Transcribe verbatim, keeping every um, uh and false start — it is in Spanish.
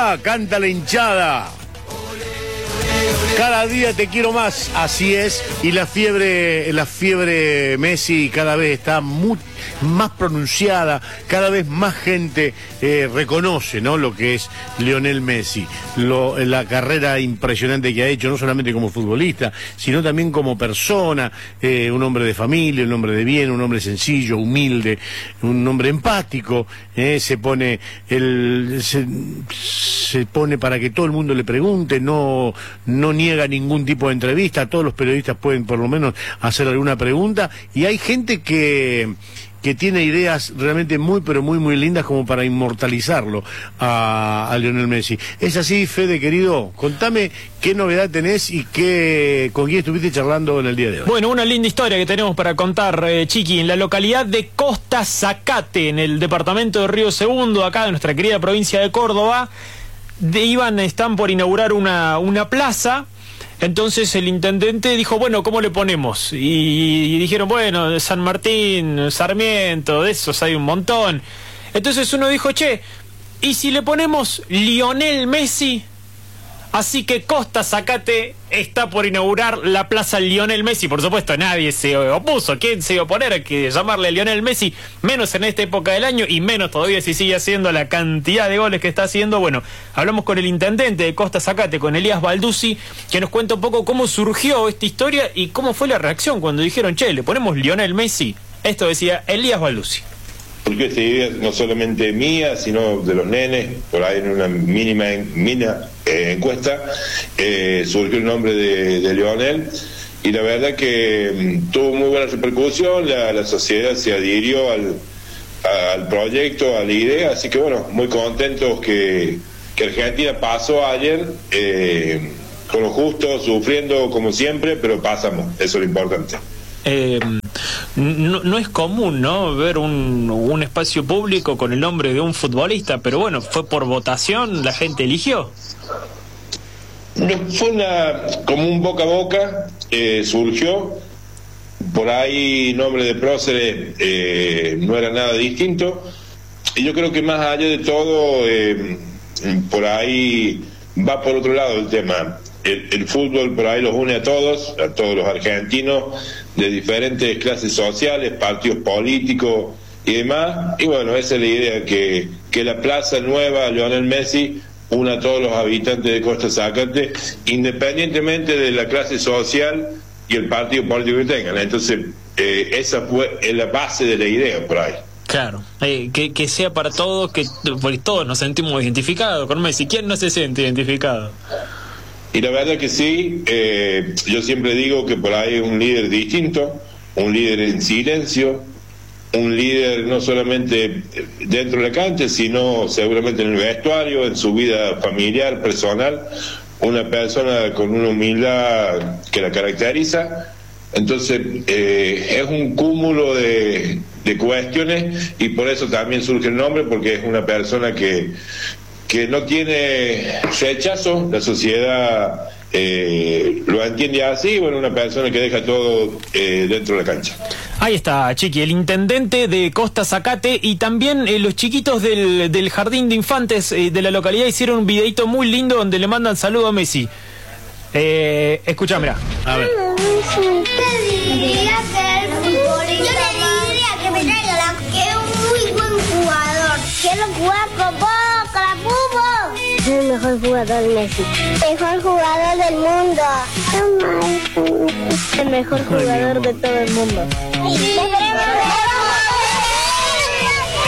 va, canta la hinchada. Cada día te quiero más, así es, y la fiebre, la fiebre Messi cada vez está muy, más pronunciada, cada vez más gente eh, reconoce, ¿no?, lo que es Lionel Messi, lo, la carrera impresionante que ha hecho, no solamente como futbolista, sino también como persona, eh, un hombre de familia, un hombre de bien, un hombre sencillo, humilde, un hombre empático, eh, se pone el, se, se pone para que todo el mundo le pregunte, no, no niega ningún tipo de entrevista, todos los periodistas pueden por lo menos hacer alguna pregunta, y hay gente que que tiene ideas realmente muy, pero muy, muy lindas como para inmortalizarlo a, a Lionel Messi. ¿Es así, Fede, querido? Contame qué novedad tenés y qué, con quién estuviste charlando en el día de hoy. Bueno, una linda historia que tenemos para contar, eh, Chiqui, en la localidad de Costa Zacate, en el departamento de Río Segundo, acá de nuestra querida provincia de Córdoba, de, iban, están por inaugurar una, una plaza. Entonces el intendente dijo, bueno, ¿cómo le ponemos? Y, y dijeron, bueno, San Martín, Sarmiento, de esos hay un montón. Entonces uno dijo, che, ¿y si le ponemos Lionel Messi? Así que Costa Zacate está por inaugurar la plaza Lionel Messi. Por supuesto, nadie se opuso. ¿Quién se iba a oponer a que llamarle Lionel Messi? Menos en esta época del año y menos todavía si sigue haciendo la cantidad de goles que está haciendo. Bueno, hablamos con el intendente de Costa Zacate, con Elías Balduzzi, que nos cuenta un poco cómo surgió esta historia y cómo fue la reacción cuando dijeron, che, ¿le ponemos Lionel Messi? Esto decía Elías Balduzzi. Porque esta idea no solamente mía, sino de los nenes, por ahí en una mínima mínima, eh, encuesta, eh, surgió el nombre de, de Lionel, y la verdad que mm, tuvo muy buena repercusión, la, la sociedad se adhirió al, al proyecto, a la idea, así que bueno, muy contentos que, que Argentina pasó ayer, eh, con lo justo, sufriendo como siempre, pero pasamos, eso es lo importante. Eh, no, no es común, ¿no?, ver un, un espacio público con el nombre de un futbolista, pero bueno, fue por votación, la gente eligió. No, fue una, como un boca a boca, eh, surgió, por ahí nombre de próceres eh, no era nada distinto, y yo creo que más allá de todo, eh, por ahí va por otro lado el tema. El, el fútbol por ahí los une a todos, a todos los argentinos, de diferentes clases sociales, partidos políticos y demás, y bueno, esa es la idea, que, que la plaza nueva Lionel Messi una a todos los habitantes de Costa Zacate, independientemente de la clase social y el partido político que tengan. Entonces, eh, esa fue la base de la idea por ahí. Claro, eh, que, que sea para todos, que porque todos nos sentimos identificados con Messi. ¿Quién no se siente identificado? Y la verdad que sí, eh, yo siempre digo que por ahí es un líder distinto, un líder en silencio, un líder no solamente dentro de la cancha, sino seguramente en el vestuario, en su vida familiar, personal, una persona con una humildad que la caracteriza. Entonces eh, es un cúmulo de, de cuestiones, y por eso también surge el nombre, porque es una persona que que no tiene rechazo, la sociedad eh, lo entiende así, bueno, una persona que deja todo eh, dentro de la cancha. Ahí está, Chiqui, el intendente de Costa Zacate, y también eh, los chiquitos del, del jardín de infantes eh, de la localidad hicieron un videito muy lindo donde le mandan saludo a Messi. Eh, escuchá, mirá. A ver. Te diría que el futbolista, yo te diría que me traiga la, que es un muy buen jugador. Quiero jugar con vos. Es el mejor jugador Messi. Mejor jugador del mundo. El mejor jugador de todo el mundo.